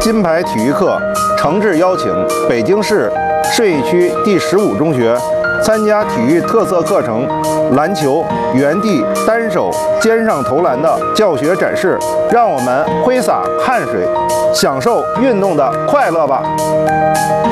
金牌体育课诚挚邀请北京市顺义区第15中学参加体育特色课程篮球、原地、单手、肩上投篮的教学展示，让我们挥洒汗水，享受运动的快乐吧！